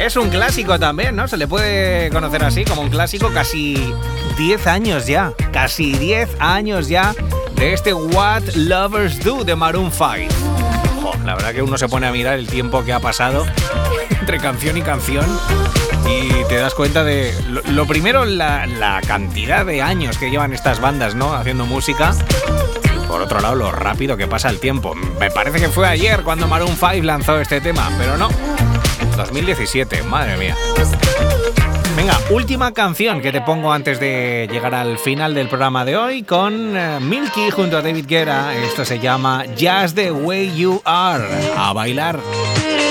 Es un clásico también, ¿no? Se le puede conocer así, como un clásico. Casi 10 años ya. Casi 10 años ya de este What Lovers Do de Maroon 5. La verdad que uno se pone a mirar el tiempo que ha pasado entre canción y canción y te das cuenta de... Lo primero, la cantidad de años que llevan estas bandas, ¿no? Haciendo música. Y por otro lado, lo rápido que pasa el tiempo. Me parece que fue ayer cuando Maroon 5 lanzó este tema, pero no. 2017, madre mía. Venga, última canción que te pongo antes de llegar al final del programa de hoy con Milky junto a David Guetta. Esto se llama Just the Way You Are. A bailar.